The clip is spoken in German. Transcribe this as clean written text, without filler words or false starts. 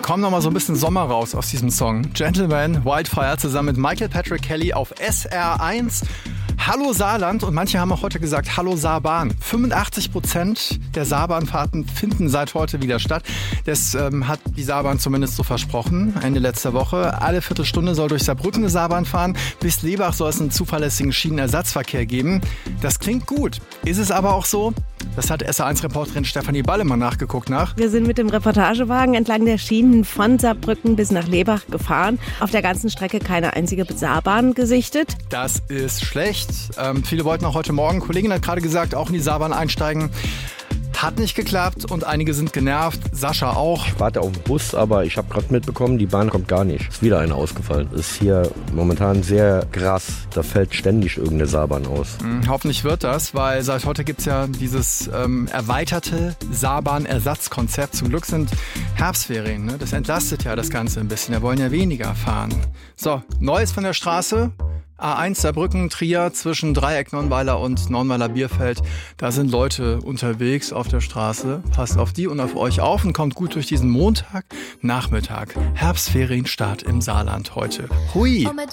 Komm noch mal so ein bisschen Sommer raus aus diesem Song. Gentleman, Wildfire zusammen mit Michael Patrick Kelly auf SR1. Hallo Saarland und manche haben auch heute gesagt Hallo Saarbahn. 85% der Saarbahnfahrten finden seit heute wieder statt. Das hat die Saarbahn zumindest so versprochen, Ende letzter Woche. Alle Viertelstunde soll durch Saarbrücken eine Saarbahn fahren. Bis Lebach soll es einen zuverlässigen Schienenersatzverkehr geben. Das klingt gut. Ist es aber auch so? Das hat SR1-Reporterin Stefanie Ballemann nachgeguckt nach. Wir sind mit dem Reportagewagen entlang der Schienen von Saarbrücken bis nach Lebach gefahren. Auf der ganzen Strecke keine einzige Saarbahn gesichtet. Das ist schlecht. Viele wollten auch heute Morgen, Kollegin hat gerade gesagt, auch in die Saarbahn einsteigen. Hat nicht geklappt und einige sind genervt. Sascha auch. Ich warte auf den Bus, aber ich habe gerade mitbekommen, die Bahn kommt gar nicht. Ist wieder eine ausgefallen. Ist hier momentan sehr krass. Da fällt ständig irgendeine Saarbahn aus. Hoffentlich wird das, weil seit heute gibt es ja dieses erweiterte Saarbahn-Ersatzkonzept. Zum Glück sind Herbstferien. Ne? Das entlastet ja das Ganze ein bisschen. Wir wollen ja weniger fahren. So, Neues von der Straße. A1 Saarbrücken, Trier zwischen Dreieck Nonnweiler und Nonnweiler-Bierfeld. Da sind Leute unterwegs auf der Straße. Passt auf die und auf euch auf und kommt gut durch diesen Montagnachmittag. Herbstferienstart im Saarland heute. Hui!